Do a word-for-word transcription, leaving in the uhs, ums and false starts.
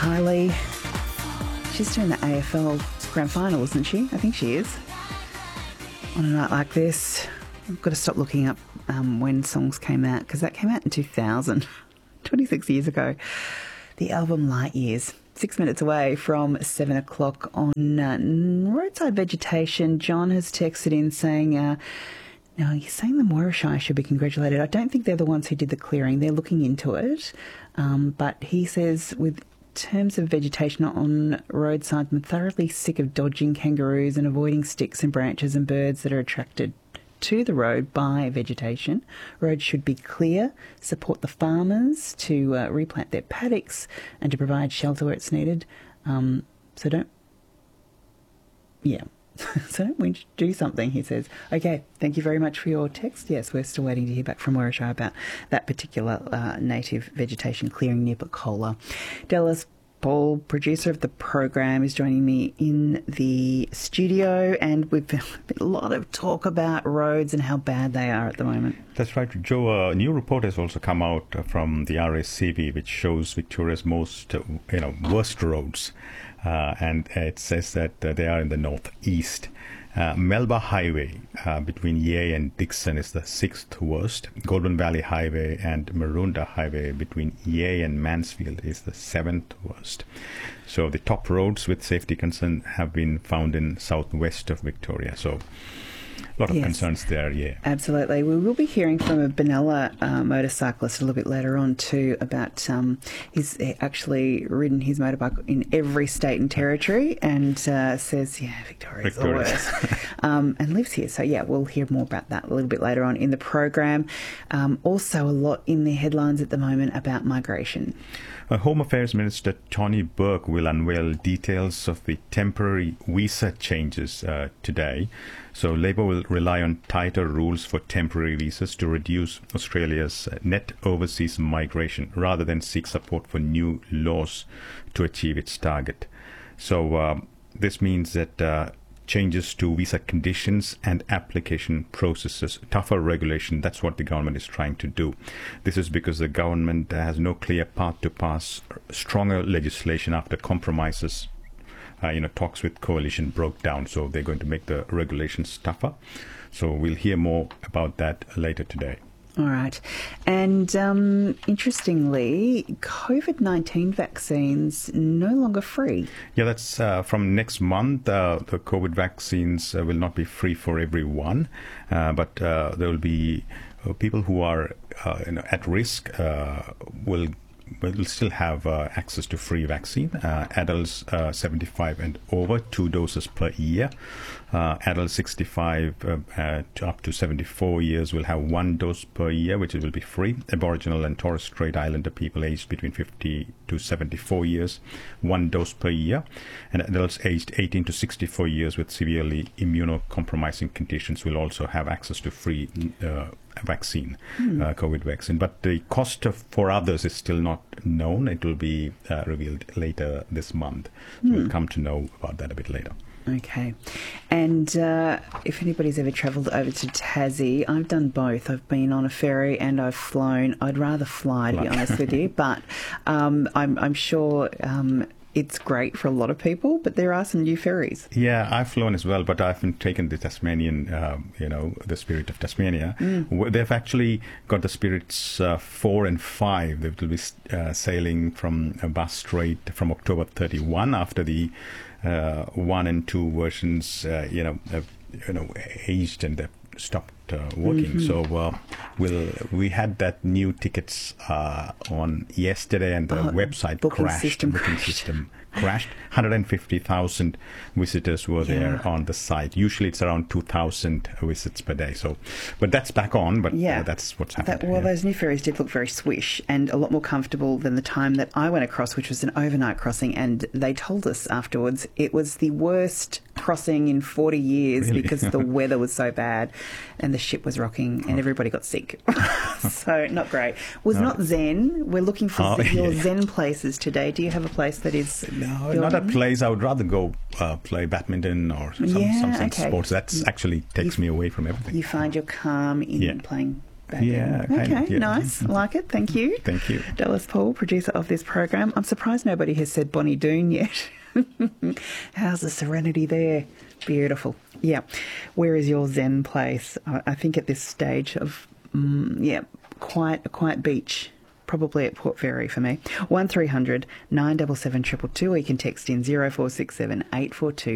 Kylie. She's doing the A F L Grand Final, isn't she? I think she is. On a night like this, I've got to stop looking up um, when songs came out, because that came out in two thousand, twenty-six years ago. The album Light Years. Six minutes away from seven o'clock on uh, roadside vegetation. John has texted in saying, uh, now he's saying the Morishai should be congratulated. I don't think they're the ones who did the clearing. They're looking into it. Um, but he says, with terms of vegetation on roadsides, I'm thoroughly sick of dodging kangaroos and avoiding sticks and branches and birds that are attracted to the road by vegetation. Roads should be clear, support the farmers to uh, replant their paddocks and to provide shelter where it's needed. Um, so don't, yeah, so don't we do something, he says. Okay, thank you very much for your text. Yes, we're still waiting to hear back from Werrishire about that particular uh, native vegetation clearing near Bacola. Dallas Paul, producer of the program, is joining me in the studio, and we've been a lot of talk about roads and how bad they are at the moment. That's right, Joe. A new report has also come out from the R A C V, which shows Victoria's most, uh, you know, worst roads, uh, and it says that uh, they are in the northeast. Uh, Melba Highway uh, between Yea and Dixon is the sixth worst. Goulburn Valley Highway and Maroondah Highway between Yea and Mansfield is the seventh worst. So the top roads with safety concern have been found in southwest of Victoria. So a lot of yes. concerns there, yeah. Absolutely. We will be hearing from a Benalla uh, motorcyclist a little bit later on too about um, he's actually ridden his motorbike in every state and territory and uh, says, yeah, Victoria's Victoria. the worst, um, and lives here. So, yeah, we'll hear more about that a little bit later on in the program. Um, also a lot in the headlines at the moment about migration. Uh, Home Affairs Minister Tony Burke will unveil details of the temporary visa changes uh, today. So Labor will rely on tighter rules for temporary visas to reduce Australia's net overseas migration rather than seek support for new laws to achieve its target. So uh, this means that uh, changes to visa conditions and application processes, tougher regulation, that's what the government is trying to do. This is because the government has no clear path to pass stronger legislation after compromises. Uh, you know, talks with coalition broke down, so they're going to make the regulations tougher. So we'll hear more about that later today. All right. And um, interestingly, COVID nineteen vaccines no longer free. Yeah, that's uh, from next month. Uh, the COVID vaccines uh, will not be free for everyone, uh, but uh, there will be uh, people who are uh, you know, at risk uh, will will still have uh, access to free vaccine. Uh, adults uh, seventy-five and over, two doses per year. Uh, adults sixty-five uh, uh, to up to seventy-four years will have one dose per year, which will be free. Aboriginal and Torres Strait Islander people aged between fifty to seventy-four years, one dose per year. And adults aged eighteen to sixty-four years with severely immunocompromising conditions will also have access to free uh, vaccine, hmm. uh, COVID vaccine. But the cost of, for others is still not known. It will be uh, revealed later this month. So hmm. we'll come to know about that a bit later. Okay. And uh, if anybody's ever travelled over to Tassie, I've done both. I've been on a ferry and I've flown. I'd rather fly, to be honest with you. But um, I'm, I'm sure um, it's great for a lot of people, but there are some new ferries. Yeah, I've flown as well, but I haven't taken the Tasmanian, uh, you know, the Spirit of Tasmania. Mm. They've actually got the Spirits uh, four and five. They will be uh, sailing from Bass Strait from October thirty-first after the uh, one and two versions, uh, you know, have, you know, aged and they've stopped uh, working. Mm-hmm. So uh, we'll, we had that new tickets uh, on yesterday, and the oh, website booking crashed. System booking crashed. system crashed. one hundred fifty thousand visitors were yeah. there on the site. Usually it's around two thousand visits per day. So, but that's back on. But yeah. uh, that's what's happening. That, well, yeah. those new ferries did look very swish and a lot more comfortable than the time that I went across, which was an overnight crossing. And they told us afterwards it was the worst crossing in forty years really? because the weather was so bad and the ship was rocking and everybody got sick. So not great. Was no. not Zen. We're looking for oh, your yeah. Zen places today. Do you have a place that is... No, not a place. I would rather go uh, play badminton or some, yeah, some, some okay. sports. That actually takes you, me away from everything. You find your calm in yeah. playing back Yeah, then. kind Okay, of, yeah. nice. I like it. Thank you. Thank you. Dallas Paul, producer of this program. I'm surprised nobody has said Bonnie Doon yet. How's the serenity there? Beautiful. Yeah. Where is your Zen place? I, I think at this stage of, mm, yeah, quite a quiet beach. Probably at Port Fairy for me. one three hundred nine seven seven two two, or you can text in zero four six seven eight four two